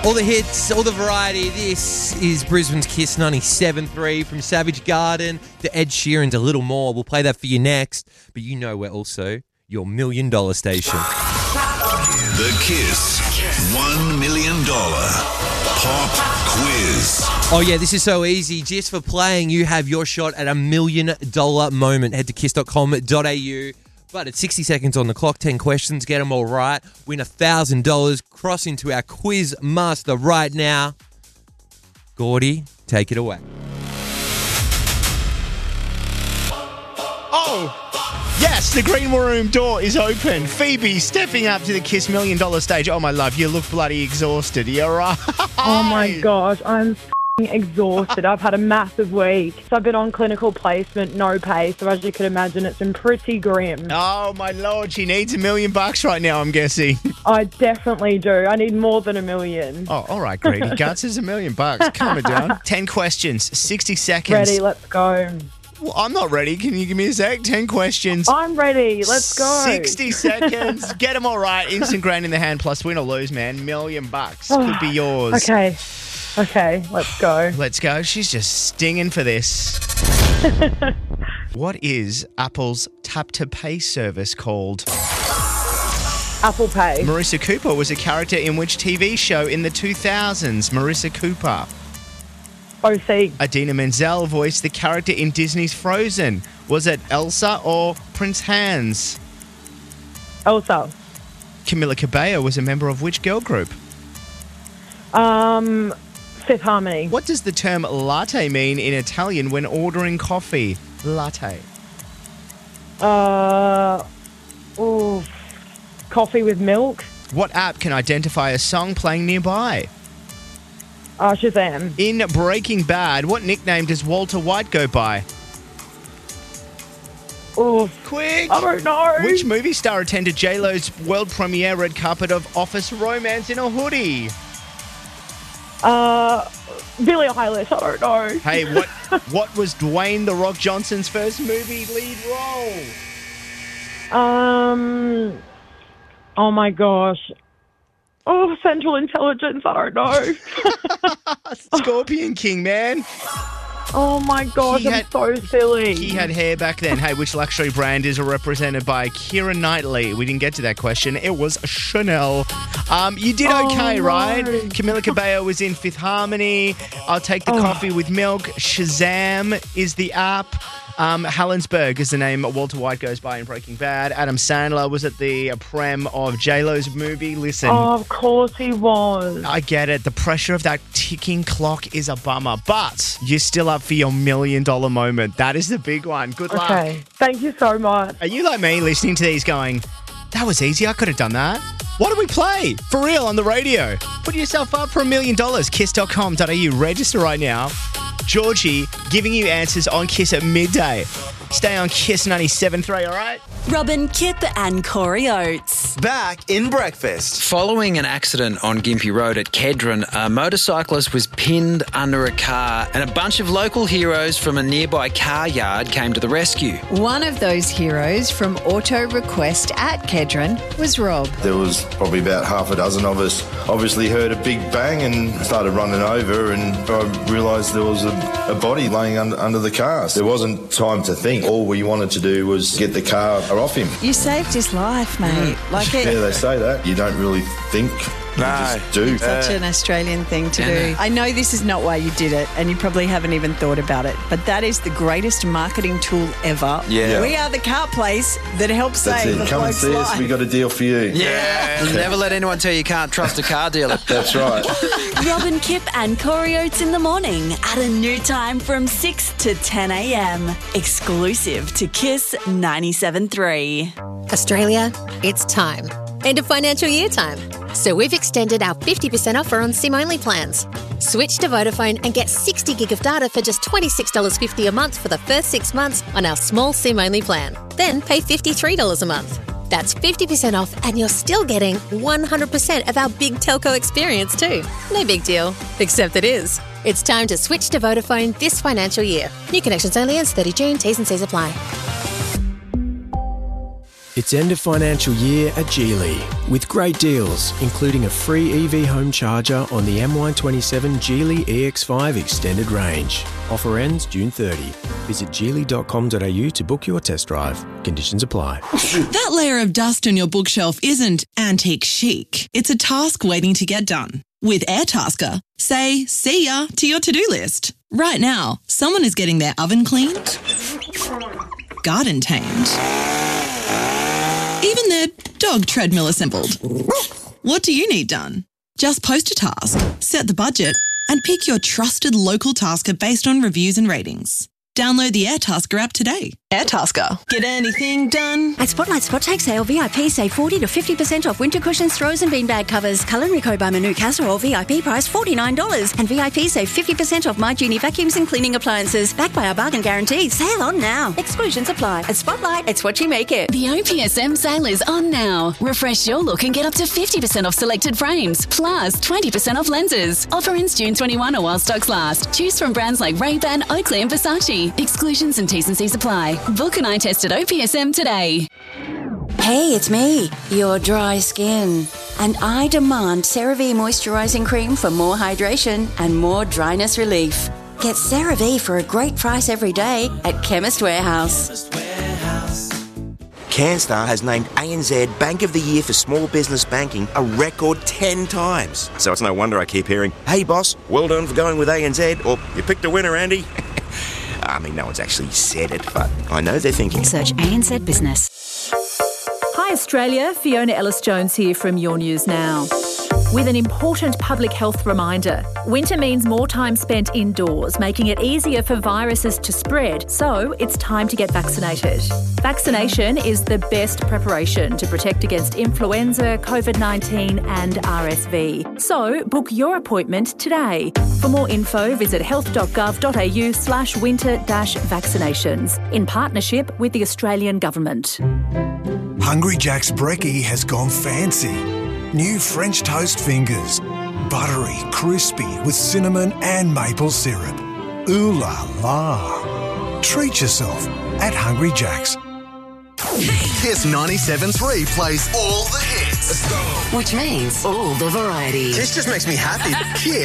All the hits, all the variety. This is Brisbane's Kiss 97.3 from Savage Garden to Ed Sheeran to Little More. We'll play that for you next. But you know we're also your $1 million station. The Kiss $1 million Pop Quiz. Oh yeah, this is so easy. Just for playing, you have your shot at $1 million moment. Head to kiss.com.au. But it's 60 seconds on the clock, 10 questions, get them all right, win $1,000, cross into our quiz master right now. Gordy, take it away. Oh, yes, the green room door is open. Phoebe stepping up to the Kiss $1 million stage. Oh, my love, you look bloody exhausted. You're right. Oh, my gosh, I'm exhausted. I've had a massive week. So I've been on clinical placement, no pay. So as you can imagine, it's been pretty grim. Oh, my Lord, she needs $1 million right now, I'm guessing. I definitely do. I need more than $1 million. Oh, all right, greedy guts is $1 million. Calm it down. 10 questions, 60 seconds. Ready, let's go. Well, I'm not ready. Can you give me a sec? 10 questions. I'm ready. Let's go. 60 seconds. Get them all right. Instant grand in the hand plus win or lose, man. $1 million. Could be yours. Okay, let's go. Let's go. She's just stinging for this. What is Apple's tap-to-pay service called? Apple Pay. Marissa Cooper was a character in which TV show in the 2000s? Marissa Cooper. OC. Idina Menzel voiced the character in Disney's Frozen. Was it Elsa or Prince Hans? Elsa. Camila Cabello was a member of which girl group? Fifth Harmony. What does the term latte mean in Italian when ordering coffee? Latte. Coffee with milk. What app can identify a song playing nearby? Shazam. In Breaking Bad, what nickname does Walter White go by? Quick! I don't know. Which movie star attended J-Lo's world premiere red carpet of Office Romance in a hoodie? Billie Eilish. I don't know. Hey, what was Dwayne The Rock Johnson's first movie lead role? Oh my gosh. Oh, Central Intelligence. I don't know. Scorpion King, man. Oh my gosh, I'm so silly. He had hair back then. Hey, which luxury brand is represented by Keira Knightley? We didn't get to that question. It was Chanel. You did okay, right? Camila Cabello was in Fifth Harmony. I'll Take the Coffee with Milk. Shazam is the app. Helensburgh is the name Walter White goes by in Breaking Bad. Adam Sandler was at the prem of J-Lo's movie. Listen. Oh, of course he was. I get it. The pressure of that ticking clock is a bummer, but you're still up for your $1 million moment. That is the big one. Good luck. Okay. Thank you so much. Are you like me listening to these going, that was easy, I could have done that? Why don't we play? For real, on the radio. Put yourself up for $1 million. Kiss.com.au. Register right now. Georgie giving you answers on Kiss at midday. Stay on Kiss 97.3, all right? Robin, Kip and Corey Oates. Back in breakfast. Following an accident on Gympie Road at Kedron, a motorcyclist was pinned under a car and a bunch of local heroes from a nearby car yard came to the rescue. One of those heroes from Auto Request at Kedron was Rob. There was probably about half a dozen of us. Obviously heard a big bang and started running over, and I realised there was a body laying under the car. There wasn't time to think. All we wanted to do was get the car off him. You saved his life, mate. Yeah, they say that. You don't really think. You just do. Such an Australian thing to do. I know this is not why you did it, and you probably haven't even thought about it, but that is the greatest marketing tool ever. Yeah. We are the car place that helps That's save it. the Come and bloke's see us. life. We got a deal for you. Yeah. Never let anyone tell you can't trust a car dealer. That's right. Robin, Kip and Corey Oates in the morning at a new time from 6 to 10 a.m. Exclusive to Kiss 97.3. Australia, it's time. End of financial year time. So we've extended our 50% offer on SIM-only plans. Switch to Vodafone and get 60 gig of data for just $26.50 a month for the first 6 months on our small SIM-only plan. Then pay $53 a month. That's 50% off and you're still getting 100% of our big telco experience too. No big deal, except it is. It's time to switch to Vodafone this financial year. New connections only ends 30 June. T's and C's apply. It's end of financial year at Geely with great deals, including a free EV home charger on the MY27 Geely EX5 extended range. Offer ends June 30. Visit geely.com.au to book your test drive. Conditions apply. That layer of dust on your bookshelf isn't antique chic. It's a task waiting to get done. With Airtasker, say see ya to your to-do list. Right now, someone is getting their oven cleaned, garden tamed, even their dog treadmill assembled. What do you need done? Just post a task, set the budget, and pick your trusted local tasker based on reviews and ratings. Download the Airtasker app today. Airtasker. Get anything done? At Spotlight Spot Take Sale, VIP save 40 to 50% off winter cushions, throws and beanbag covers. Culinary by Manu Casserole, VIP price $49. And VIP save 50% off My Genie vacuums and cleaning appliances. Backed by our bargain guarantee. Sale on now. Exclusions apply. At Spotlight, it's what you make it. The OPSM sale is on now. Refresh your look and get up to 50% off selected frames. Plus 20% off lenses. Offer ends June 21 or while stocks last. Choose from brands like Ray-Ban, Oakley and Versace. Exclusions and T's and C's apply. Book an eye test at OPSM today. Hey, it's me, your dry skin. And I demand CeraVe Moisturising Cream for more hydration and more dryness relief. Get CeraVe for a great price every day at Chemist Warehouse. CanStar has named ANZ Bank of the Year for Small Business Banking a record 10 times. So it's no wonder I keep hearing, hey boss, well done for going with ANZ, or you picked a winner, Andy. I mean, no one's actually said it, but I know they're thinking. Search ANZ Business. Hi Australia, Fiona Ellis-Jones here from Your News Now. With an important public health reminder. Winter means more time spent indoors, making it easier for viruses to spread, so it's time to get vaccinated. Vaccination is the best preparation to protect against influenza, COVID-19 and RSV. So book your appointment today. For more info, visit health.gov.au/winter-vaccinations in partnership with the Australian Government. Hungry Jack's brekkie has gone fancy. New French toast fingers. Buttery, crispy with cinnamon and maple syrup. Ooh la la. Treat yourself at Hungry Jack's. Kiss 97.3 plays all the hits. Which means all the variety. This just makes me happy. Kiss.